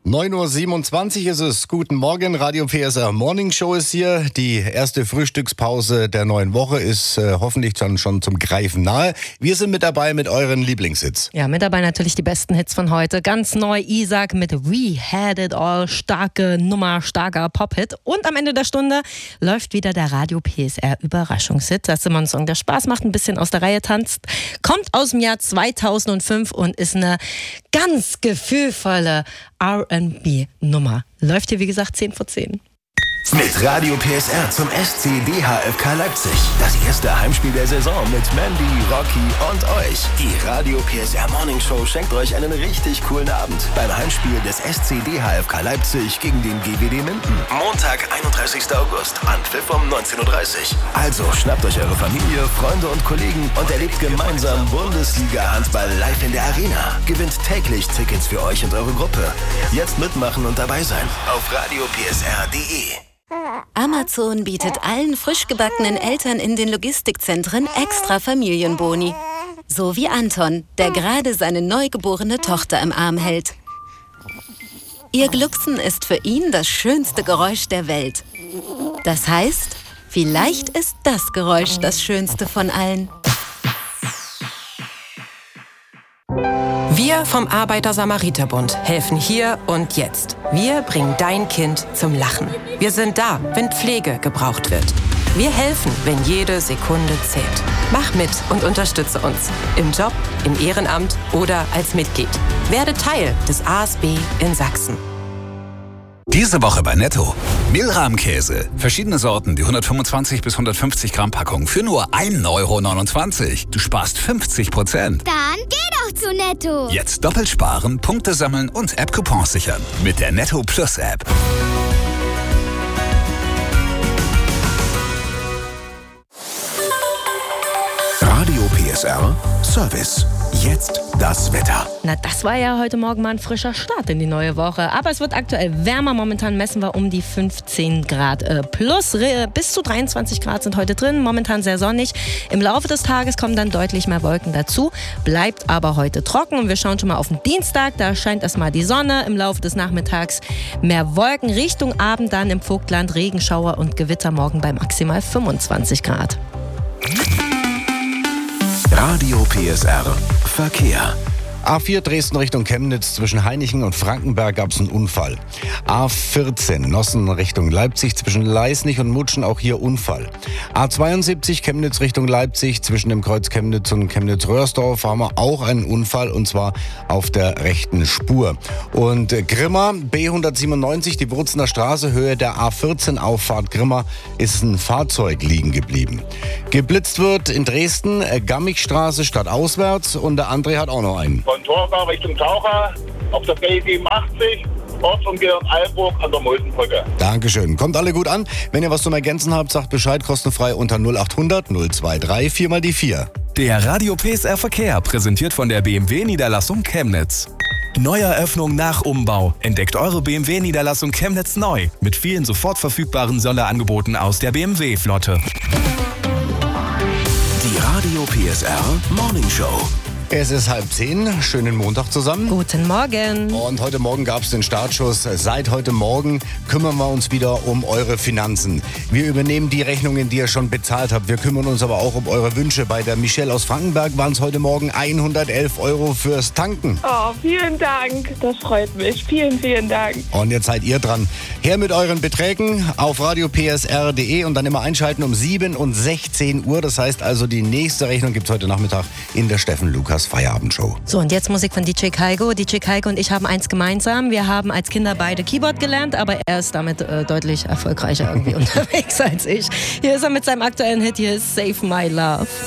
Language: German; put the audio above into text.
9.27 Uhr ist es. Guten Morgen, Radio PSR Morning Show ist hier. Die erste Frühstückspause der neuen Woche ist hoffentlich schon zum Greifen nahe. Wir sind mit dabei mit euren Lieblingshits. Ja, mit dabei natürlich die besten Hits von heute. Ganz neu Isaac mit We Had It All. Starke Nummer, starker Pop-Hit. Und am Ende der Stunde läuft wieder der Radio PSR Überraschungshit. Das ist immer ein Song, der Spaß macht, ein bisschen aus der Reihe tanzt. Kommt aus dem Jahr 2005 und ist eine ganz gefühlvolle R&B-Nummer. Läuft hier, wie gesagt, 10 vor 10. Mit Radio PSR zum SC DHFK Leipzig. Das erste Heimspiel der Saison mit Mandy, Rocky und euch. Die Radio PSR Morning Show schenkt euch einen richtig coolen Abend beim Heimspiel des SC DHFK Leipzig gegen den GWD Minden. Montag, 31. August, Anpfiff um 19.30 Uhr. Also schnappt euch eure Familie, Freunde und Kollegen und erlebt gemeinsam Bundesliga-Handball live in der Arena. Gewinnt täglich Tickets für euch und eure Gruppe. Jetzt mitmachen und dabei sein auf radiopsr.de. Amazon bietet allen frisch gebackenen Eltern in den Logistikzentren extra Familienboni. So wie Anton, der gerade seine neugeborene Tochter im Arm hält. Ihr Glucksen ist für ihn das schönste Geräusch der Welt. Das heißt, vielleicht ist das Geräusch das schönste von allen. Wir vom Arbeiter-Samariter-Bund helfen hier und jetzt. Wir bringen dein Kind zum Lachen. Wir sind da, wenn Pflege gebraucht wird. Wir helfen, wenn jede Sekunde zählt. Mach mit und unterstütze uns. Im Job, im Ehrenamt oder als Mitglied. Werde Teil des ASB in Sachsen. Diese Woche bei Netto. Mehlrahmkäse. Verschiedene Sorten, die 125 bis 150 Gramm Packung für nur 1,29 €. Du sparst 50%. Dann geh doch zu Netto. Jetzt doppelt sparen, Punkte sammeln und App-Coupons sichern. Mit der Netto Plus App. Radio PSR Service. Jetzt das Wetter. Na, das war ja heute Morgen mal ein frischer Start in die neue Woche. Aber es wird aktuell wärmer. Momentan messen wir um die 15 Grad plus. Bis zu 23 Grad sind heute drin. Momentan sehr sonnig. Im Laufe des Tages kommen dann deutlich mehr Wolken dazu. Bleibt aber heute trocken. Und wir schauen schon mal auf den Dienstag. Da scheint erstmal die Sonne. Im Laufe des Nachmittags mehr Wolken. Richtung Abend dann im Vogtland Regenschauer und Gewitter morgen bei maximal 25 Grad. Radio PSR Verkehr. A4 Dresden Richtung Chemnitz, zwischen Hainichen und Frankenberg gab es einen Unfall. A14 Nossen Richtung Leipzig, zwischen Leisnig und Mutschen auch hier Unfall. A72 Chemnitz Richtung Leipzig, zwischen dem Kreuz Chemnitz und Chemnitz-Röhrsdorf haben wir auch einen Unfall, und zwar auf der rechten Spur. Und Grimma, B197, die Wurzener Straße, Höhe der A14 Auffahrt Grimma, ist ein Fahrzeug liegen geblieben. Geblitzt wird in Dresden, Gammigstraße stadtauswärts, und der André hat auch noch einen. Von Torgau Richtung Taucher auf der B87, Ortsumgehung Alburg an der Muldenbrücke. Dankeschön. Kommt alle gut an. Wenn ihr was zum Ergänzen habt, sagt Bescheid, kostenfrei unter 0800 023 4x4. Der Radio PSR Verkehr, präsentiert von der BMW-Niederlassung Chemnitz. Neueröffnung nach Umbau. Entdeckt eure BMW-Niederlassung Chemnitz neu. Mit vielen sofort verfügbaren Sonderangeboten aus der BMW-Flotte. Die Radio PSR Morning Show. Es ist 9:30. Schönen Montag zusammen. Guten Morgen. Und heute Morgen gab es den Startschuss. Seit heute Morgen kümmern wir uns wieder um eure Finanzen. Wir übernehmen die Rechnungen, die ihr schon bezahlt habt. Wir kümmern uns aber auch um eure Wünsche. Bei der Michelle aus Frankenberg waren es heute Morgen 111 € fürs Tanken. Oh, vielen Dank. Das freut mich. Vielen, vielen Dank. Und jetzt seid ihr dran. Her mit euren Beträgen auf radiopsr.de und dann immer einschalten um 7 und 16 Uhr. Das heißt also, die nächste Rechnung gibt es heute Nachmittag in der Steffen Lukas Feierabendshow. So, und jetzt Musik von DJ Kaigo. DJ Kaigo und ich haben eins gemeinsam. Wir haben als Kinder beide Keyboard gelernt, aber er ist damit deutlich erfolgreicher irgendwie unterwegs als ich. Hier ist er mit seinem aktuellen Hit. Hier ist Save My Love.